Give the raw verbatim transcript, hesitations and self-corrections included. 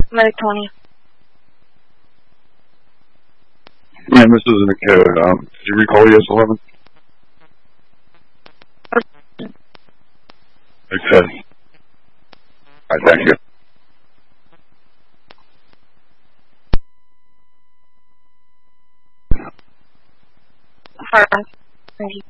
Medic Tony. Man, this isn't a kid. Um, did you recall E S eleven? Okay. I thank you. Fire. Thank you.